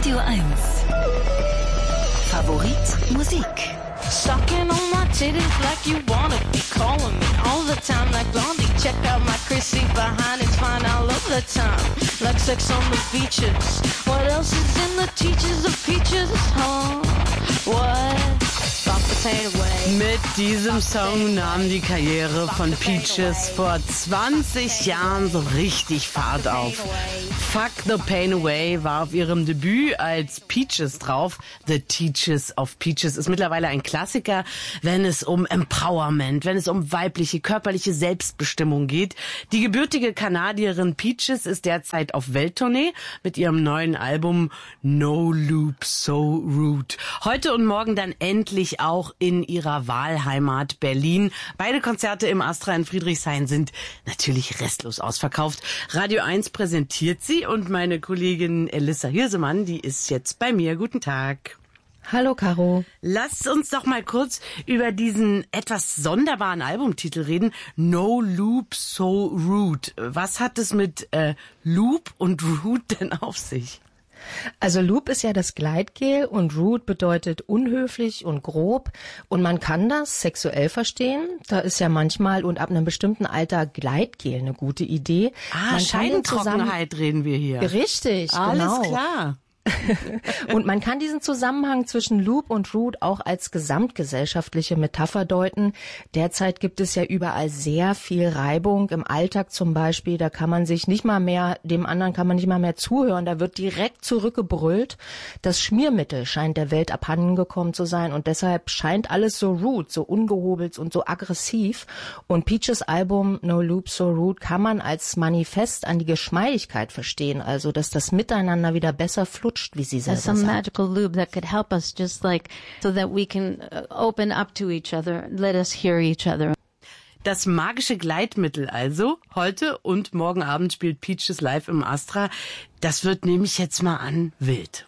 Radio 1. Favorit Musik. Sucking on my titties like you wanna be calling me all the time like Blondie. Check out my Chrissy behind, it's fine all of the time. Like sex on the beaches. What else is in the teachers of peaches? Huh? What? Mit diesem Song nahm die Karriere von Peaches vor 20 Jahren so richtig Fahrt auf. Fuck the Pain Away war auf ihrem Debüt als Peaches drauf. The Teachers of Peaches ist mittlerweile ein Klassiker, wenn es um Empowerment, wenn es um weibliche, körperliche Selbstbestimmung geht. Die gebürtige Kanadierin Peaches ist derzeit auf Welttournee mit ihrem neuen Album No Loop So Rude. Heute und morgen dann endlich auch in ihrer Wahlheimat Berlin. Beide Konzerte im Astra in Friedrichshain sind natürlich restlos ausverkauft. Radio 1 präsentiert sie und meine Kollegin Elissa Hirsemann, die ist jetzt bei mir. Guten Tag. Hallo Caro. Lasst uns doch mal kurz über diesen etwas sonderbaren Albumtitel reden. No Loop So Rude. Was hat es mit Loop und Rude denn auf sich? Also Loop ist ja das Gleitgel und Rude bedeutet unhöflich und grob. Und man kann das sexuell verstehen. Da ist ja manchmal und ab einem bestimmten Alter Gleitgel eine gute Idee. Scheidentrockenheit reden wir hier. Richtig, Alles genau. klar. Und man kann diesen Zusammenhang zwischen Loop und Rude auch als gesamtgesellschaftliche Metapher deuten. Derzeit gibt es ja überall sehr viel Reibung im Alltag zum Beispiel. Da kann man sich nicht mal mehr, dem anderen kann man nicht mal mehr zuhören. Da wird direkt zurückgebrüllt. Das Schmiermittel scheint der Welt abhanden gekommen zu sein und deshalb scheint alles so rude, so ungehobelt und so aggressiv. Und Peaches Album No Loop So Rude kann man als Manifest an die Geschmeidigkeit verstehen, also dass das Miteinander wieder besser flutscht, wie sie selber some sagt. magical lube that could help us just like so that we can open up to each other, let us hear each other. Das magische Gleitmittel also. Heute und morgen Abend spielt Peaches live im Astra. Das wird, nehme ich jetzt mal an, wild.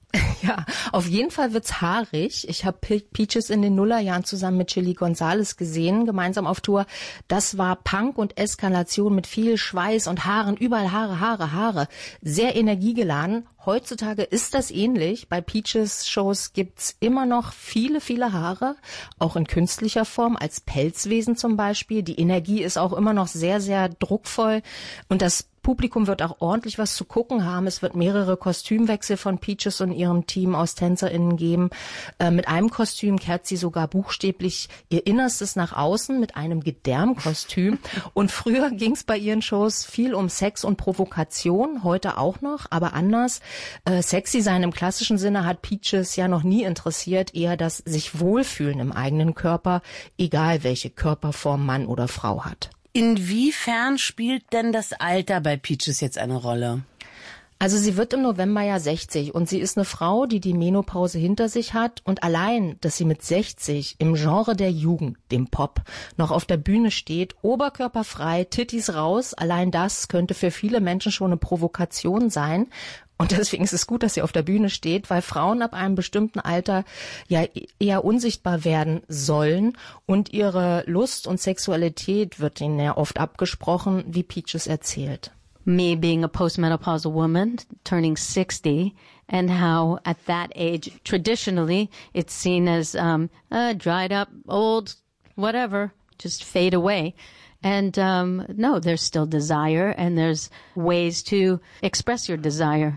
Ja, auf jeden Fall wird's haarig. Ich habe Peaches in den Nullerjahren zusammen mit Chili Gonzales gesehen, gemeinsam auf Tour. Das war Punk und Eskalation mit viel Schweiß und Haaren, überall Haare. Sehr energiegeladen. Heutzutage ist das ähnlich. Bei Peaches Shows gibt's immer noch viele, viele Haare, auch in künstlicher Form, als Pelzwesen zum Beispiel. Die Energie ist auch immer noch sehr, sehr druckvoll und das Publikum wird auch ordentlich was zu gucken haben. Es wird mehrere Kostümwechsel von Peaches und ihrem Team aus TänzerInnen geben. Mit einem Kostüm kehrt sie sogar buchstäblich ihr Innerstes nach außen mit einem Gedärmkostüm. Und früher ging es bei ihren Shows viel um Sex und Provokation, heute auch noch, aber anders. Sexy sein im klassischen Sinne hat Peaches ja noch nie interessiert, eher das sich wohlfühlen im eigenen Körper, egal welche Körperform Mann oder Frau hat. Inwiefern spielt denn das Alter bei Peaches jetzt eine Rolle? Also sie wird im November ja 60 und sie ist eine Frau, die die Menopause hinter sich hat und allein, dass sie mit 60 im Genre der Jugend, dem Pop, noch auf der Bühne steht, oberkörperfrei, Tittis raus, allein das könnte für viele Menschen schon eine Provokation sein. Und deswegen ist es gut, dass sie auf der Bühne steht, weil Frauen ab einem bestimmten Alter ja eher unsichtbar werden sollen und ihre Lust und Sexualität wird ihnen ja oft abgesprochen, wie Peaches erzählt. Me being a postmenopausal woman, turning 60, and how at that age, traditionally, it's seen as dried up, old, whatever, just fade away. And no, there's still desire and there's ways to express your desire.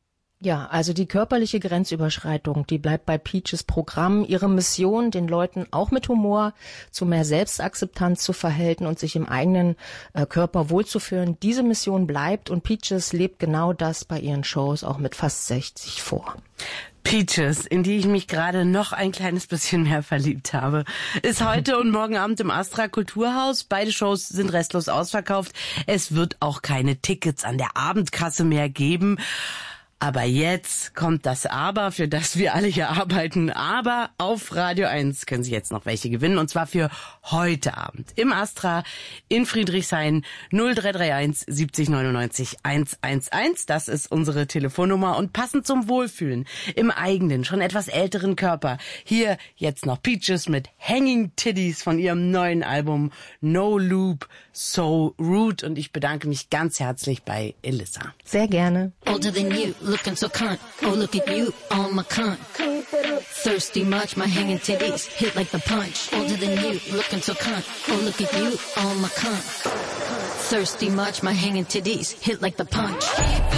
Ja, also die körperliche Grenzüberschreitung, die bleibt bei Peaches Programm. Ihre Mission, den Leuten auch mit Humor zu mehr Selbstakzeptanz zu verhelfen und sich im eigenen Körper wohlzufühlen. Diese Mission bleibt und Peaches lebt genau das bei ihren Shows auch mit fast 60 vor. Peaches, in die ich mich gerade noch ein kleines bisschen mehr verliebt habe, ist heute und morgen Abend im Astra Kulturhaus. Beide Shows sind restlos ausverkauft. Es wird auch keine Tickets an der Abendkasse mehr geben. Aber jetzt kommt das Aber, für das wir alle hier arbeiten. Aber auf Radio 1 können Sie jetzt noch welche gewinnen. Und zwar für heute Abend im Astra in Friedrichshain 0331 70 99 111. Das ist unsere Telefonnummer. Und passend zum Wohlfühlen im eigenen, schon etwas älteren Körper. Hier jetzt noch Peaches mit Hanging Titties von ihrem neuen Album No Loop So Rude. Und ich bedanke mich ganz herzlich bei Elissa. Sehr gerne. Older than you. looking so cunt. Oh, look at you, all my cunt. Thirsty much, my hanging titties hit like the punch. Older than you, looking so cunt. Oh, look at you, all my cunt. Thirsty much, my hanging titties hit like the punch.